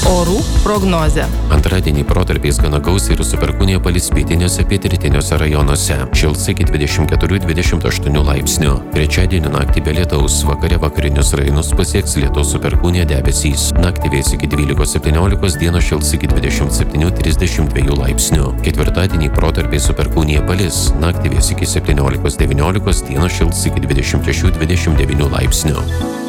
Orų prognozė. Antradienį protarpiais gana gausiai ir su perkūnija palis pietiniuose, pietrytiniuose rajonuose. Šils iki 24–28 laipsnių. Trečiadienį naktį be lietaus, vakare vakarinius rajonus pasieks lietaus su perkūnija debesys. Naktį vės iki 12–17, dieną šils iki 27–32 laipsnių. Ketvirtadienį protarpiais su perkūnija palis, naktį vės iki 17–19, dieną šils iki 26–29 laipsnių.